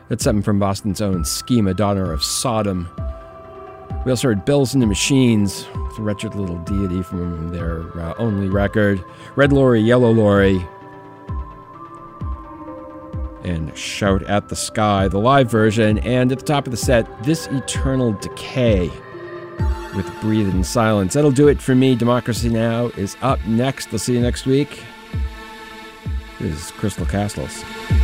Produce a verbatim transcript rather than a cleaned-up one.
That's something from Boston's own Schema, Daughter of Sodom. We also heard Bills and the Machines, with a wretched little deity from their uh, only record. Red Lorry, Yellow Lorry, and Shout at the Sky, the live version. And at the top of the set, This Eternal Decay with Breathe in Silence. That'll do it for me. Democracy Now! Is up next. I'll see you next week. This is Crystal Castles.